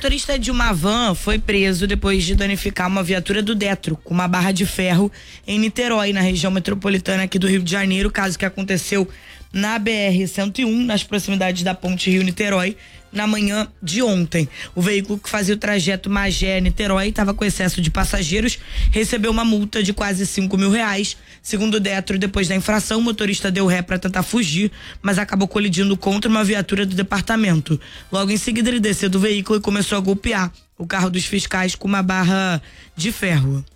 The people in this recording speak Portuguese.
motorista de uma van foi preso depois de danificar uma viatura do Detro com uma barra de ferro em Niterói, na região metropolitana aqui do Rio de Janeiro, caso que aconteceu na BR-101, nas proximidades da ponte Rio-Niterói, na manhã de ontem. O veículo que fazia o trajeto Magé-Niterói estava com excesso de passageiros, recebeu uma multa de quase R$ 5.000. Segundo o Detro, depois da infração, o motorista deu ré para tentar fugir, mas acabou colidindo contra uma viatura do departamento. Logo em seguida, ele desceu do veículo e começou a golpear o carro dos fiscais com uma barra de ferro.